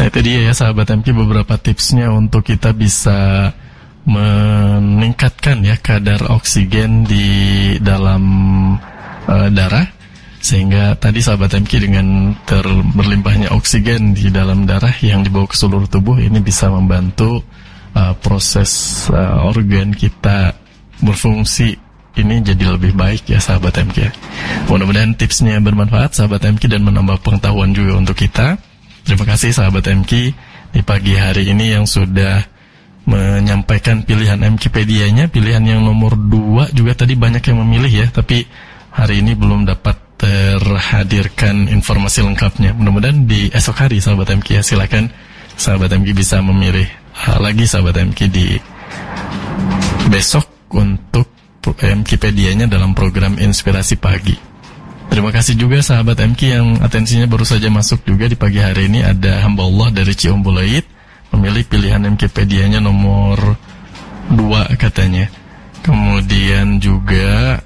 Nah itu dia ya sahabat MK, beberapa tipsnya untuk kita bisa meningkatkan ya kadar oksigen di dalam darah, sehingga tadi sahabat MK dengan berlimpahnya oksigen di dalam darah yang dibawa ke seluruh tubuh ini bisa membantu proses organ kita berfungsi ini jadi lebih baik ya sahabat MK. Mudah-mudahan tipsnya bermanfaat sahabat MK dan menambah pengetahuan juga untuk kita. Terima kasih sahabat MK di pagi hari ini yang sudah menyampaikan pilihan MKpedia-nya. Pilihan yang nomor 2 juga tadi banyak yang memilih ya, tapi hari ini belum dapat terhadirkan informasi lengkapnya. Mudah-mudahan di esok hari sahabat MK ya, silakan sahabat MK bisa memilih lagi sahabat MK di besok untuk MKpedia-nya dalam program Inspirasi Pagi. Terima kasih juga sahabat MK yang atensinya baru saja masuk juga di pagi hari ini. Ada hamba Allah dari Ciumbuleuit memilih pilihan MKpedia-nya nomor 2 katanya. Kemudian juga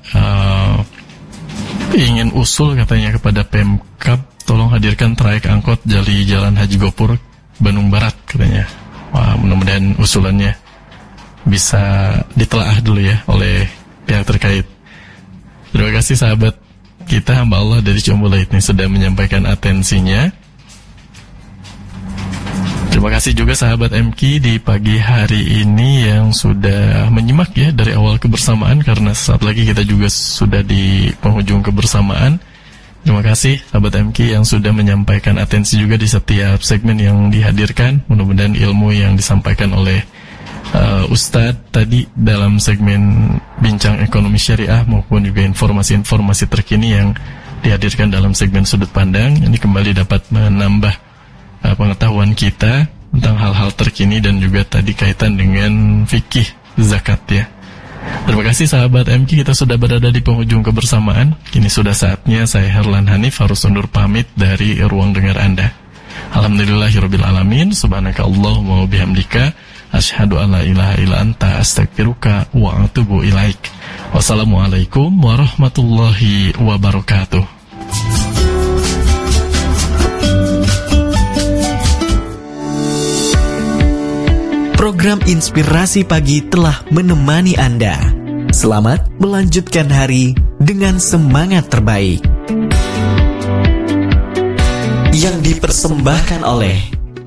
ingin usul katanya kepada Pemkab, tolong hadirkan trayek angkot dari Jalan Haji Gopur Bandung Barat katanya. Wah, mudah-mudahan usulannya bisa ditelaah dulu ya oleh pihak terkait. Terima kasih sahabat kita hamba Allah dari Ciumbuleuit ini sudah menyampaikan atensinya. Terima kasih juga sahabat MK di pagi hari ini yang sudah menyimak ya dari awal kebersamaan, karena saat lagi kita juga sudah di penghujung kebersamaan. Terima kasih sahabat MK yang sudah menyampaikan atensi juga di setiap segmen yang dihadirkan. Mudah-mudahan ilmu yang disampaikan oleh Ustadz tadi dalam segmen Bincang Ekonomi Syariah maupun juga informasi-informasi terkini yang dihadirkan dalam segmen Sudut Pandang ini kembali dapat menambah pengetahuan kita tentang hal-hal terkini dan juga tadi kaitan dengan fikih zakat ya. Terima kasih sahabat MK, kita sudah berada di penghujung kebersamaan. Kini sudah saatnya saya Herlan Hanif harus undur pamit dari ruang dengar Anda. Alhamdulillahirabbil alamin, subhanakallahumma wa bihamdika asyhadu an la ilaha illa anta astaghfiruka wa atubu ilaik. Wassalamualaikum warahmatullahi wabarakatuh. Program Inspirasi Pagi telah menemani Anda. Selamat melanjutkan hari dengan semangat terbaik. Yang dipersembahkan oleh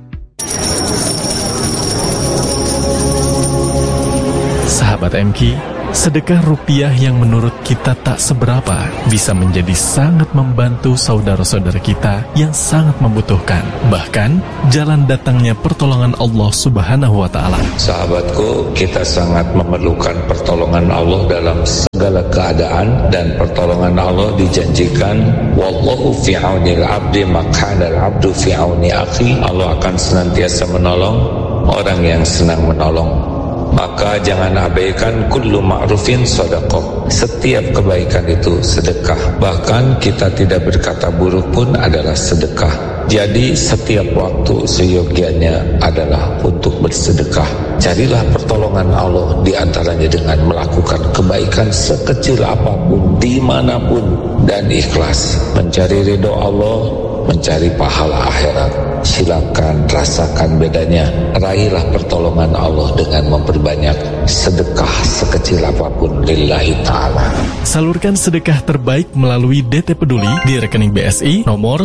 sahabat MK, sedekah rupiah yang menurut kita tak seberapa bisa menjadi sangat membantu saudara-saudara kita yang sangat membutuhkan. Bahkan jalan datangnya pertolongan Allah Subhanahu wa Ta'ala. Sahabatku, kita sangat memerlukan pertolongan Allah dalam segala keadaan, dan pertolongan Allah dijanjikan, wallahu fi aunil abdi makana al-abdu fi auni akhi. Allah akan senantiasa menolong orang yang senang menolong. Maka jangan abaikan kullu ma'rufin sedekah. Setiap kebaikan itu sedekah. Bahkan kita tidak berkata buruk pun adalah sedekah. Jadi setiap waktu seyogianya adalah untuk bersedekah. Carilah pertolongan Allah di antaranya dengan melakukan kebaikan sekecil apapun, dimanapun, dan ikhlas. Mencari ridho Allah, mencari pahala akhirat. Silakan rasakan bedanya. Raihlah pertolongan Allah dengan memperbanyak sedekah sekecil apapun lillahi ta'ala. Salurkan sedekah terbaik melalui DT Peduli di rekening BSI nomor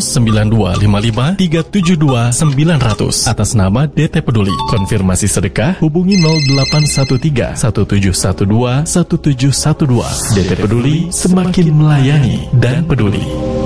9255372900 atas nama DT Peduli. Konfirmasi sedekah hubungi 0813 1712 1712. DT Peduli, semakin melayani dan peduli.